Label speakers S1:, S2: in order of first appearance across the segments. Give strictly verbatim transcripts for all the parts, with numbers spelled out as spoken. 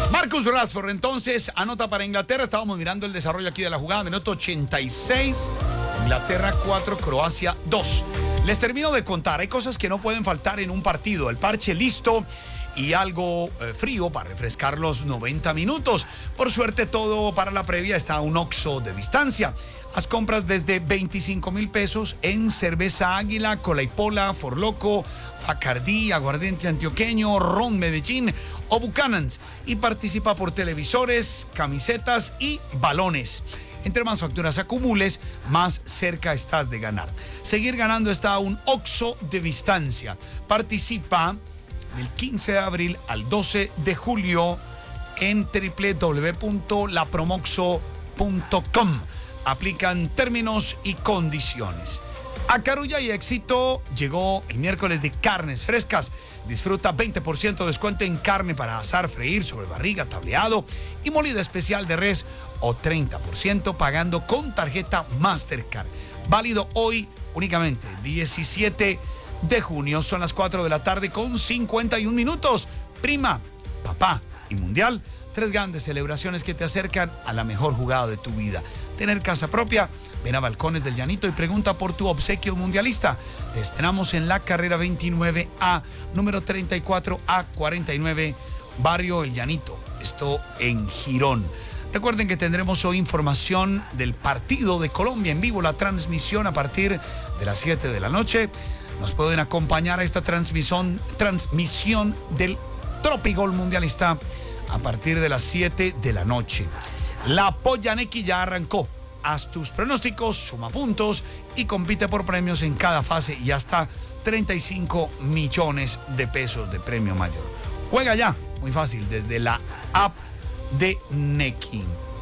S1: Marcus Rashford, entonces, anota para Inglaterra. Estábamos mirando el desarrollo aquí de la jugada. Minuto ochenta y seis. Inglaterra cuatro, Croacia dos. Les termino de contar. Hay cosas que no pueden faltar en un partido. El parche listo y algo eh, frío para refrescar los noventa minutos. Por suerte, todo para la previa está a un Oxxo de distancia. Haz compras desde veinticinco mil pesos en cerveza Águila, Colaipola, Forloco, Bacardí, Aguardiente Antioqueño, Ron Medellín o Buchanan's. Y participa por televisores, camisetas y balones. Entre más facturas acumules, más cerca estás de ganar. Seguir ganando está a un Oxxo de distancia. Participa del quince de abril al doce de julio en doble u doble u doble u punto la promoxo punto com. Aplican términos y condiciones. A Carulla y Éxito llegó el miércoles de carnes frescas. Disfruta veinte por ciento de descuento en carne para asar, freír, sobre barriga, tableado y molida especial de res o treinta por ciento pagando con tarjeta Mastercard. Válido hoy únicamente, diecisiete de junio. Son las cuatro de la tarde con cincuenta y un minutos. Prima, papá y mundial. Tres grandes celebraciones que te acercan a la mejor jugada de tu vida. Tener casa propia, ven a Balcones del Llanito y pregunta por tu obsequio mundialista. Te esperamos en la carrera veintinueve A, número treinta y cuatro A cuarenta y nueve, Barrio El Llanito. Esto en Girón. Recuerden que tendremos hoy información del partido de Colombia en vivo, la transmisión a partir de las siete de la noche. Nos pueden acompañar a esta transmisión, transmisión del Tropigol Mundialista a partir de las siete de la noche. La Pollanequi ya arrancó. Haz tus pronósticos, suma puntos y compite por premios en cada fase y hasta treinta y cinco millones de pesos de premio mayor. Juega ya, muy fácil, desde la app de Nequi.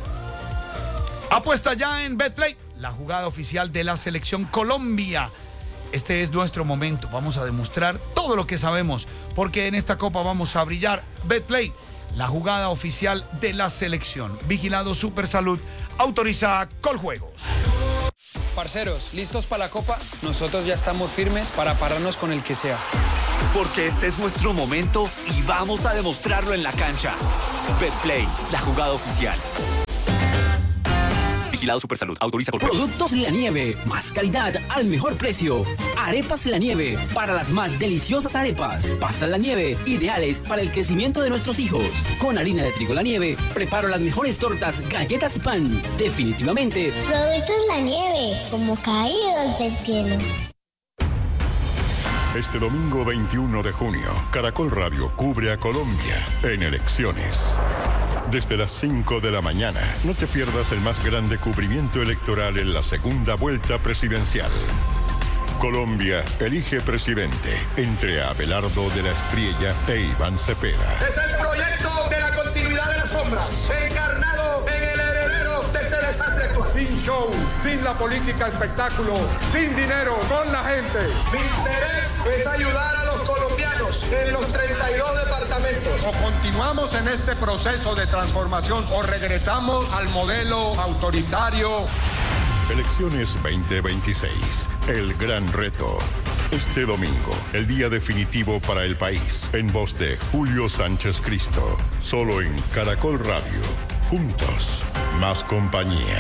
S1: Apuesta ya en Betplay, la jugada oficial de la Selección Colombia. Este es nuestro momento. Vamos a demostrar todo lo que sabemos, porque en esta copa vamos a brillar. Betplay, la jugada oficial de la selección. Vigilado Supersalud, autoriza Coljuegos.
S2: Parceros, ¿listos para la copa? Nosotros ya estamos firmes para pararnos con el que sea.
S3: Porque este es nuestro momento y vamos a demostrarlo en la cancha. Betplay, la jugada oficial. Vigilado Supersalud, autoriza Coljuegos.
S4: Productos La Nieve, más calidad al mejor precio. Arepas La Nieve, para las más deliciosas arepas. Pastas La Nieve, ideales para el crecimiento de nuestros hijos. Con harina de trigo La Nieve, preparo las mejores tortas, galletas y pan. Definitivamente.
S5: Productos La Nieve, como caídos del cielo.
S6: Este domingo veintiuno de junio, Caracol Radio cubre a Colombia en elecciones. Desde las cinco de la mañana, no te pierdas el más grande cubrimiento electoral en la segunda vuelta presidencial. Colombia elige presidente entre Abelardo de la Espriella e Iván Cepeda.
S7: Es el proyecto de la continuidad de las sombras, encarnado en el heredero de este desastre actual.
S8: Sin show, sin la política espectáculo, sin dinero, con la gente.
S7: Mi interés es ayudar a los colombianos en los treinta y dos departamentos.
S8: O continuamos en este proceso de transformación o regresamos al modelo autoritario.
S6: Elecciones veinte veintiséis, el gran reto. Este domingo, el día definitivo para el país, en voz de Julio Sánchez Cristo, solo en Caracol Radio. Juntos, más compañía.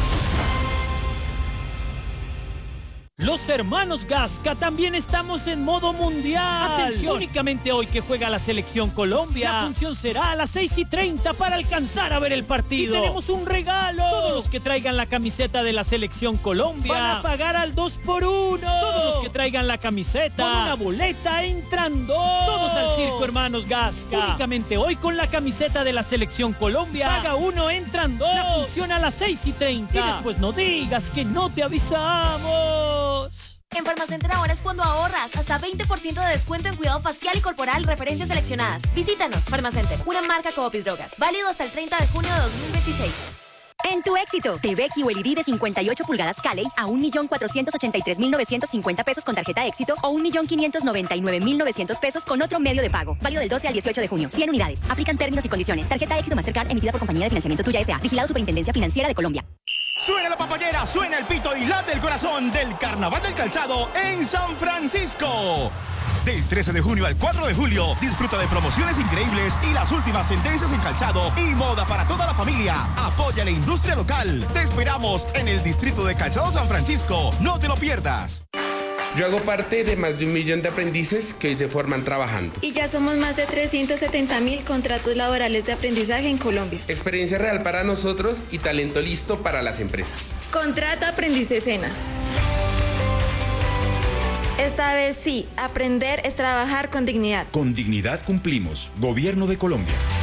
S9: Los hermanos Gasca también estamos en modo mundial. Atención, únicamente hoy que juega la Selección Colombia. La función será a las seis y treinta para alcanzar a ver el partido. Y tenemos un regalo. Todos los que traigan la camiseta de la Selección Colombia van a pagar al dos por uno. Todos los que traigan la camiseta con una boleta entran dos. Todos al circo, hermanos Gasca. Únicamente hoy con la camiseta de la Selección Colombia. Paga uno, entran dos. La función a las seis y treinta. Y después no digas que no te avisamos.
S10: En Farmacenter ahora es cuando ahorras. Hasta veinte por ciento de descuento en cuidado facial y corporal, referencias seleccionadas. Visítanos, Farmacenter, una marca Coop y Drogas. Válido hasta el treinta de junio de dos mil veintiséis.
S11: En tu éxito, T V Q L E D de cincuenta y ocho pulgadas Caley a un millón cuatrocientos ochenta y tres mil novecientos cincuenta pesos con tarjeta éxito o un millón quinientos noventa y nueve mil novecientos pesos con otro medio de pago. Válido del doce al dieciocho de junio. cien unidades. Aplican términos y condiciones. Tarjeta éxito Mastercard emitida por Compañía de Financiamiento Tuya S A. Vigilado Superintendencia Financiera de Colombia.
S12: Suena la papayera, suena el pito y late el corazón del Carnaval del Calzado en San Francisco. Del trece de junio al cuatro de julio, disfruta de promociones increíbles y las últimas tendencias en calzado y moda para toda la familia. Apoya la industria local. Te esperamos en el Distrito de Calzado San Francisco. No te lo pierdas.
S13: Yo hago parte de más de un millón de aprendices que hoy se forman trabajando.
S14: Y ya somos más de trescientos setenta mil contratos laborales de aprendizaje en Colombia.
S13: Experiencia real para nosotros y talento listo para las empresas.
S14: Contrata Aprendices Sena. Esta vez sí, aprender es trabajar con dignidad.
S15: Con dignidad cumplimos. Gobierno de Colombia.